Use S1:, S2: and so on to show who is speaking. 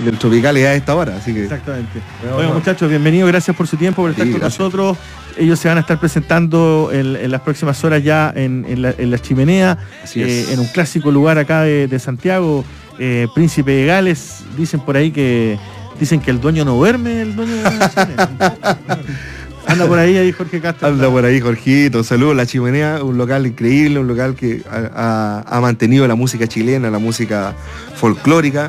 S1: del Tropicales a esta hora, así que...
S2: Exactamente. Bueno, muchachos, bienvenidos, gracias por su tiempo, por estar con nosotros. Ellos se van a estar presentando en las próximas horas ya en la Chimenea, en un clásico lugar acá de Santiago, Príncipe de Gales. Dicen por ahí que el dueño no duerme, el dueño de la Chimenea. Anda por ahí Jorge Castro.
S1: Anda por ahí, Jorgito. Saludos. La Chimenea, un local increíble, un local que ha mantenido la música chilena, la música folclórica.